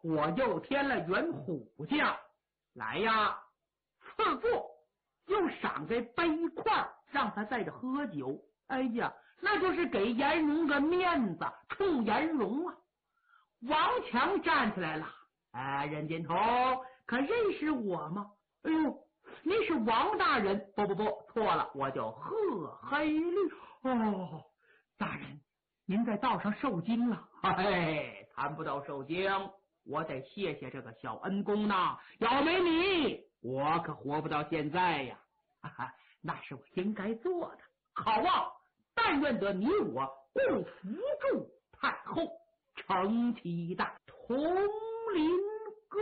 我又添了员虎将，来呀，赐座，又赏给杯块，让他在这喝酒。哎呀，那就是给颜荣个面子，冲颜荣啊！王强站起来了，任箭头，可认识我吗？哎呦，您是王大人？不，错了，我叫贺黑绿。哦，大人，您在道上受惊了。哎，谈不到受惊，我得谢谢这个小恩公呐，要没你，我可活不到现在呀。那是我应该做的。好啊，但愿得你我共扶助太后，成其大同林歌。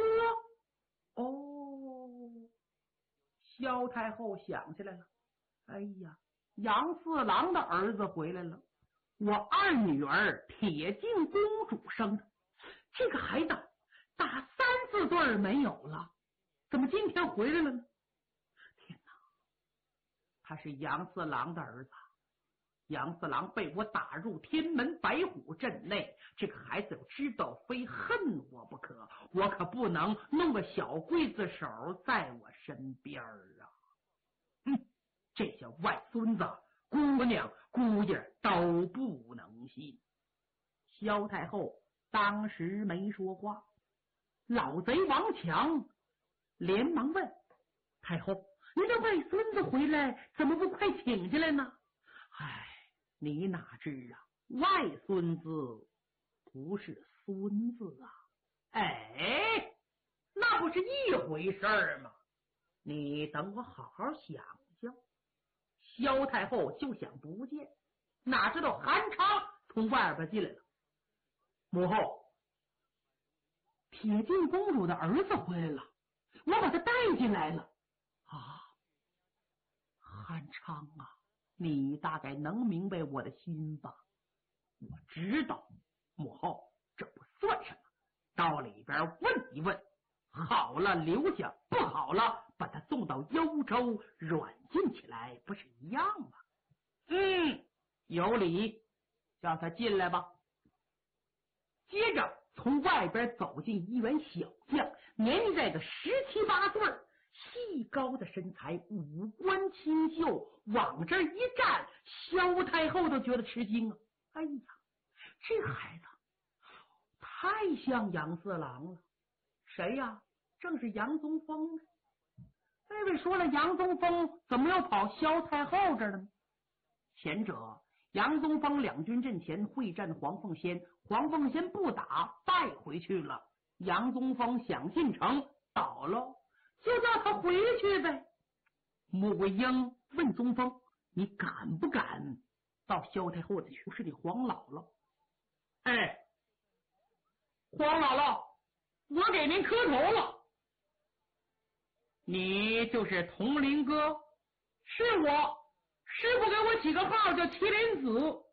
萧太后想起来了，哎呀，杨四郎的儿子回来了，我二女儿铁镜公主生的，这个孩子打3-4对没有了，怎么今天回来了呢？天哪，他是杨四郎的儿子，杨四郎被我打入天门白虎阵内，这个孩子有知道非恨我不可，我可不能弄个小刽子手在我身边啊！这些外孙子姑娘姑爷都不能信。萧太后当时没说话，老贼王强连忙问太后，您的外孙子回来怎么不快请进来呢？你哪知啊，外孙子不是孙子啊！那不是一回事吗？你等我好好想想。萧太后就想不见，哪知道韩昌从外边进来了。母后，铁镜公主的儿子回来了，我把他带进来了。韩昌啊，你大概能明白我的心吧？我知道，母后，这不算什么，到里边问一问，好了留下，不好了把他送到幽州软禁起来，不是一样吗？有理，叫他进来吧。接着从外边走进一员小将，年纪在个17、18岁，细高的身材，五官清秀，往这一站，萧太后都觉得吃惊啊！哎呀，这孩子太像杨四郎了。谁呀？正是杨宗峰。那位说了，杨宗峰怎么又跑萧太后这儿了呢？前者杨宗峰两军阵前会战黄凤仙，黄凤仙不打，败回去了。杨宗峰想进城，倒了，就叫他回去呗。穆桂英问宗峰，你敢不敢到萧太后的去？是你黄姥姥。黄姥姥，我给您磕头了。你就是铜铃哥？是我，师傅给我起个号叫麒麟子。